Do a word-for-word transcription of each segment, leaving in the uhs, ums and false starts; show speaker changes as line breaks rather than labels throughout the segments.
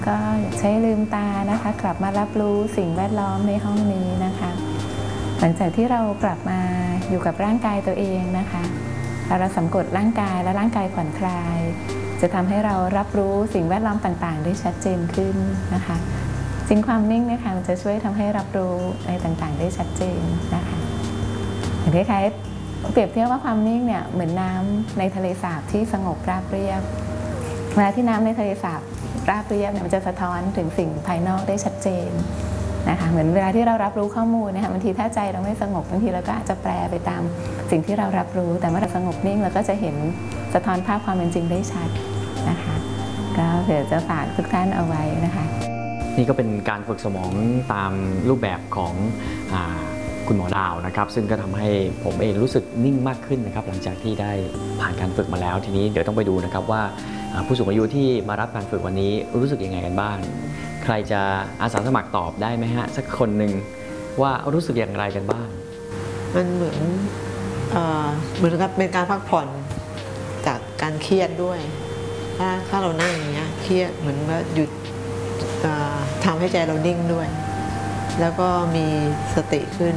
ก็ใช้ลืมตานะคะกลับมารับรู้สิ่งแวดล้อมในห้องนี้นะคะหลังจากที่เรากลับมาอยู่กับร่างกายตัวเองนะคะเราสำรวจร่างกายและร่างกายผ่อนคลายจะทำให้เรารับรู้สิ่งแวดล้อมต่างๆได้ชัดเจนขึ้นนะคะสิ่งความนิ่งเนี่ยค่ะมันจะช่วยทำให้รับรู้อะไรต่างๆได้ชัดเจนนะคะอย่างคล้ายๆเปรียบเทียบว่าความนิ่งเนี่ยเหมือนน้ำในทะเลสาบที่สงบราบเรียบเวลาที่น้ำในทะเลสาบราบเรียบเนี่ยมันจะสะท้อนถึงสิ่งภายนอกได้ชัดเจนนะคะเหมือนเวลาที่เรารับรู้ข้อมูลนะคะบางทีถ้าใจเราไม่สงบบางทีเราก็อาจจะแปลไปตามสิ่งที่เรารับรู้แต่เมื่อเราสงบนิ่งเราก็จะเห็นสะท้อนภาพความเป็นจริงได้ชัดนะคะก็เดี๋ยวจะฝากทุกท่านเอาไว้นะคะ
นี่ก็เป็นการฝึกสมองตามรูปแบบของอ่าคุณหมอดาวนะครับซึ่งก็ทำให้ผมเองรู้สึกนิ่งมากขึ้นนะครับหลังจากที่ได้ผ่านการฝึกมาแล้วทีนี้เดี๋ยวต้องไปดูนะครับว่าผู้สูงอายุที่มารับการฝึกวันนี้รู้สึกยังไงกันบ้างใครจะอาสาสมัครตอบได้ไหมฮะสักคนหนึ่งว่ารู้สึกอย่างไรกันบ้าง
มันเหมือนเอ่อเหมือนกับเป็นการพักผ่อนจากการเครียดด้วยถ้าถ้าเรานั่งอย่างเงี้ยเครียดเหมือนว่าหยุดทำให้ใจเรานิ่งด้วยแล้วก็มีสติขึ้น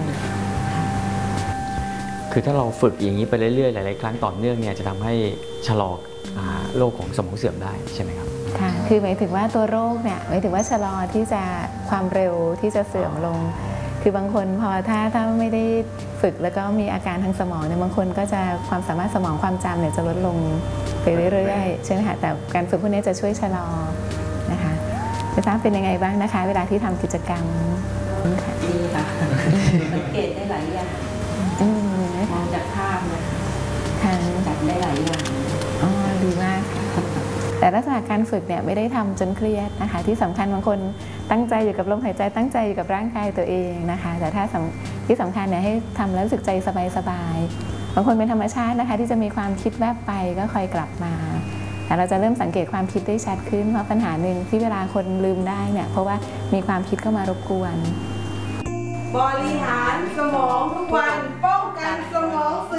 คือถ้าเราฝึกอย่างนี้ไปเรื่อยๆหลายๆครั้งต่อเนื่องเนี่ยจะทำให้ชะลอโรคของสมองเสื่อมได้ใช่ไหมครับ
ค่ะคือหมายถึงว่าตัวโรคเนี่ยหมายถึงว่าชะลอที่จะความเร็วที่จะเสื่อมลงคือบางคนพอถ้าถ้าไม่ได้ฝึกแล้วก็มีอาการทางสมองเนี่ยบางคนก็จะความสามารถสมองความจำเนี่ยจะลดลงไปเรื่อยๆใช่ไหมคะแต่การฝึกพวกนี้จะช่วยชะลอนะคะไม่ทราบเป็นยังไงบ้างนะคะเวลาที่ทำกิจกรรม
ดีค่ะสังเกตได้หลายอย่างมองจากภาพเลย
ทาง
จับได้หลายอย่าง
อ๋อดีมากแต่ลักษณะการฝึกเนี่ยไม่ได้ทำจนเครียดนะคะที่สำคัญบางคนตั้งใจอยู่กับลมหายใจตั้งใจอยู่กับร่างกายตัวเองนะคะแต่ถ้าที่สำคัญเนี่ยให้ทำแล้วรู้สึกใจสบายๆบางคนเป็นธรรมชาตินะคะที่จะมีความคิดแวบไปก็คอยกลับมาแต่เราจะเริ่มสังเกตความคิดได้ชัดขึ้นเพราะปัญหาหนึ่งที่เวลาคนลืมได้เนี่ยเพราะว่ามีความคิดเข้ามารบกวน
บริหารสมองทุกวันป้องกันสมอง